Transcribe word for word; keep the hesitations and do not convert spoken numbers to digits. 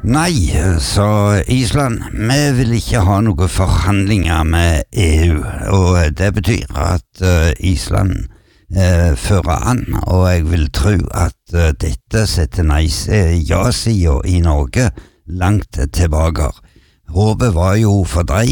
Nei, sa Island, vi vil ikke ha noen forhandlinger med E U, og det betyr at uh, Island uh, fører an, og jeg vil tro at uh, dette setter nei-ja-siden i Norge langt tilbake. Håpet var jo for deg